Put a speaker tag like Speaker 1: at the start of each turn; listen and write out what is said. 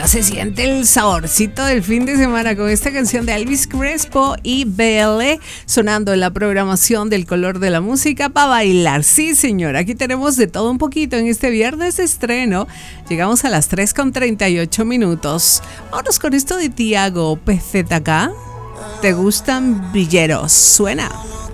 Speaker 1: ya se siente el saborcito del fin de semana con esta canción de Elvis Crespo y BL sonando en la programación del Color de la Música para bailar. Sí, señor, aquí tenemos de todo un poquito en este viernes de estreno. Llegamos a las 3:38. Vámonos con esto de Tiago PZK. ¿Te gustan villeros? Suena.